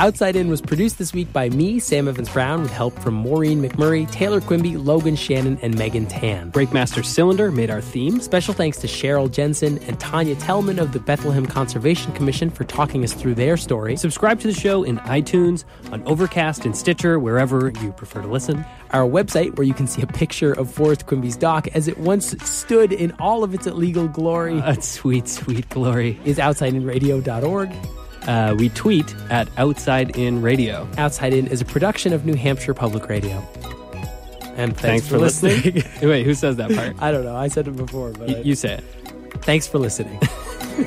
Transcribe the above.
Outside In was produced this week by me, Sam Evans-Brown, with help from Maureen McMurray, Taylor Quimby, Logan Shannon, and Megan Tan. Breakmaster Cylinder made our theme. Special thanks to Cheryl Jensen and Tanya Tellman of the Bethlehem Conservation Commission for talking us through their story. Subscribe to the show in iTunes, on Overcast and Stitcher, wherever you prefer to listen. Our website, where you can see a picture of Forrest Quimby's dock as it once stood in all of its illegal glory. Sweet, sweet glory. Is outsideinradio.org. We tweet at Outside In Radio. Outside In is a production of New Hampshire Public Radio. And thanks for listening. Wait, who says that part? I don't know. I said it before. But you say it. Thanks for listening.